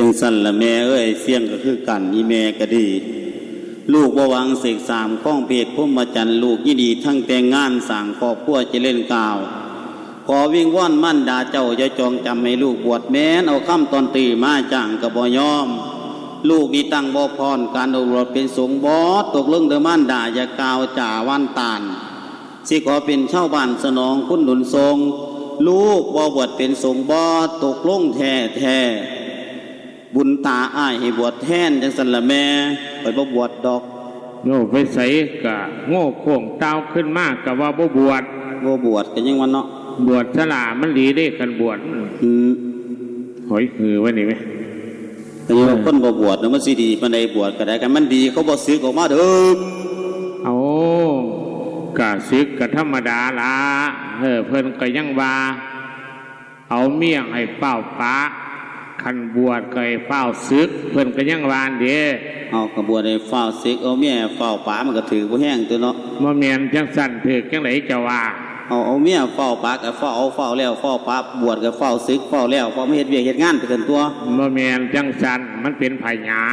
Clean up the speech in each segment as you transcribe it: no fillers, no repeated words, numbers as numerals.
งสั่นละแม่เอ้ยเสียงก็คือกันอีแม่ก็ดีลูกบ่หวังเสกสามข้องเพกพุ่มมาจันลูกยินดีทั้งแต่งงานสร้างครอบครัวเจริญก้าวขอวิ่งว่อนมั่นด่าเจ้าอย่าจองจำให้ลูกบวชแม้นเอาค่ำตอนตีมาจ้างก็บ่ยอมลูกนี่ตั้งบ่พรการอบรมเป็นสงฆ์บ่ตกลงเดอมั่นด่าอย่ากล่าวจ่าวันตานสิขอเป็นชาวบ้านสนองคุณหนุนทรงลูกบ่บวชเป็นสงฆ์บ่ตกลงแท้บุญตาอ้ายให้บวชแทนจังสันละแม่ไปบ่บวชดอกโง่ไปใส่กะโง่โค้งเต้าขึ้นมากกะว่าบ่บวชกันยังวันเนาะบวชสละมันดีได้กันบวชหอยคือไว้นี่ไหมแต่ยังคนบ่บวชนะมันสิดีปานใดบวชก็ได้กันมันดีเขาบ่ซึกออกมาเด้อเอากะซึกกะธรรมดาละเพิ่นก็ยังว่าเอาเมี่ยงให้เป้าป้าขันบวชก็ให้เฝ้าซึกเพิ่นก็ยังวานเด้เอากระบวชให้เฝ้าซึกเอาเมียเฝ้าป่ามันก็ถือบ่แห้งตัวเนาะบ่แม่นจังสั่นถือจังไดจะว่าเอาเมียเฝ้าป่าก็เฝ้าแล้วเฝ้าป่าบวชก็เฝ้าซึกเฝ้าแล้วเฝ้าไม่เฮ็ดเวียกเฮ็ดงานไปซั่นตัวบ่แม่นจังสั่นมันเป็นไผหยา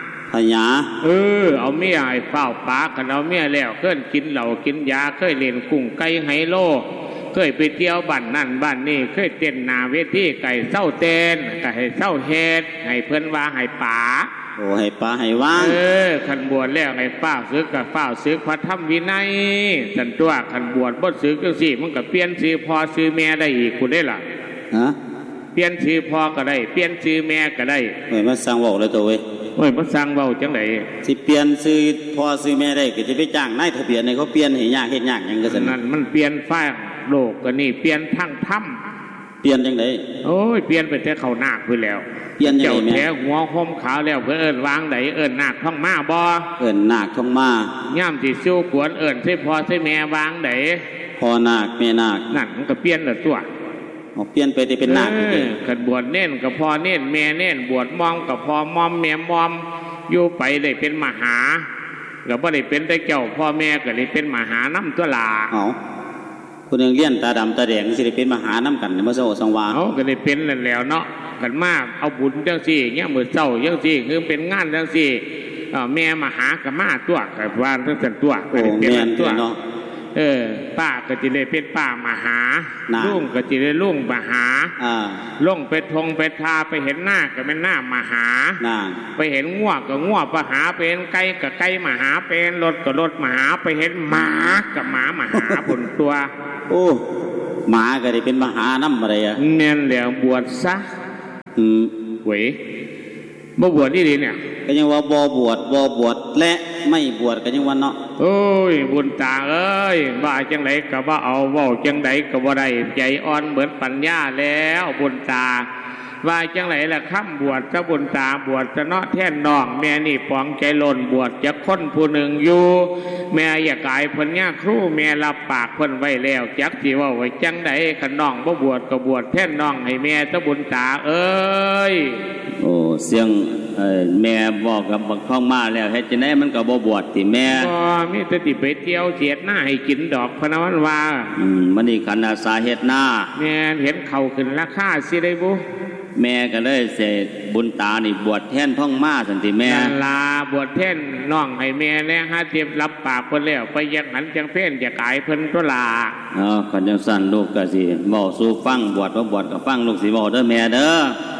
เอาเมียให้เฝ้าป่ากันเอาเมียแล้วเคยกินเหล้ากินยาเคยเล่นกุ้งไก่ไฮโลเคยไปเที่ยวบ้านนั่นบ้านนี่เคยเต้นหน้าเวทีไก่เศร้าเต้นก็ให้เศร้าเฮ็ดให้เพิ่นว่าให้ป๋าโอ้ให้ป๋าให้ว่างขันบวชแล้วให้เฝ้าซึกกับเฝ้าซึกพระธรรมวินัยสันตัวขันบวชบ่ซึกจังซี่มันก็เปลี่ยนชื่อพ่อชื่อแม่ได้อีกคุณได้ล่ะเปลี่ยนชื่อพ่อก็ได้เปลี่ยนชื่อแม่ก็ได้เฮ้ยมาสั่งเว้าแล้วตัวเว้ยมาสั่งเว้าจังได๋สิเปลี่ยนชื่อพ่อชื่อแม่ได้ก็จะไปจ้างนายทะเบียนให้เขาเปลี่ยนให้ยากเฮ็ดยากหยังก็ซั่นนั่นมันเปลี่ยนฝ่ายโลกก็นี่เปลี่ยนทั้งธรรมเปลี่ยนจังได๋โอ้ยเปลี่ยนไปแต่เข้านาคไปแล้วเปลี่ยนจังได๋แม่เจ้าแท้หัวห่มขาวแล้วเพิ่นเอิ้นวางไดเอิ้นนาคท่องมาบ่เอิ้นนาคท่องมาย่ำสิสู้กวนเอิ้นใส่พ่อใส่แม่วางไดพ่อนาคแม่นาคนั่นมันก็เปลี่ยนแล้วตัวเปลี่ยนไปได้เป็นนาคจริงๆคันบวชเน้นก็พ่อเน้นแม่เน้นบวชมอมก็พ่อมอมแม่มอมอยู่ไปได้เป็นมหาก็บ่ได้เป็นแต่เจ้าพ่อแม่ก็ได้เป็นมหานำตัวลาคนยังเลี้ยนตาดำตาแดงสิได้เป็นมหาน้ำกันมาโซ่สังวาก็ได้เป็นแล้วเนาะกันมากเอาบุญจังสี่เงี้ยมือเศร้าจังสี่คือเป็นงานจังสี่แม่มหากับมาตัวกับวานทั้งสันตัวก็ได้เป็นตัวป้าก็จะได้เป็นป้ามหาลุงก็จะได้ลุงมหาลุงไปทงไปทาไปเห็นหน้าก็เป็นหน้ามหาไปเห็นง่วก็ง่วมหาไปเห็นไก่ก็ไก่มหาไปเห็นรถก็รถมหาไปเห็นหมากับหมามหาผลตัวโอ้หมาก็ได้เป็นมหาน้ำอะไรอ่ะเน้นแล้วบวชซะเว้ยบ่บวชนี่ดีเนี่ยก็ยังว่าบ่บวชและไม่บวชก็ยังว่าเนาะโอ้ยบุญตาเอ้ยว่าจังไดก็ว่าเอาเว้าจังไดก็บ่ได้ใจอ่อนเหมือนปัญญาแล้วบุญตาว่าจังไหนล่ะค่ำบวชจะบุญตาบวชจะเนาะแท่นน้องแม่นี่ปองใจหล่นบวชจะค้นผู้หนึ่งอยู่แม่อยากายเพิ่นย่าครูแม่รับปากเพิ่นไว้แล้วจักสิว่าไว้จังไดขันน้องบ่บวชก็บวชแท่นน้องให้แม่จะบุญตาเอ้ยโอ้เสียงแม่บอกกับบักท้องมาแล้วเฮ็ดจังได๋มันก็บ่บวชติแม่บ่มีแต่สิไปเที่ยวเสียดหน้าให้กินดอกพะนะวันว่ามันนี่คันอาสาเฮ็ดหน้าแม่เห็นเขาขึ้นราคาสิได้บ่แม่ก็เลยเสด็จบุญตานี่บวชแทนท่องมาสันติแม่ลาบวชแทนน้องให้แม่แล้วฮะเทียบรับปากเพิ่นแล้วไปยังหันจังเพ่นจะกายเพิ่นตัวลาขันจังสั่นลูกก็สิเว้าสู่ฟังบวชบ่บวชก็ฟังลูกสิเว้าเด้อแม่เด้อ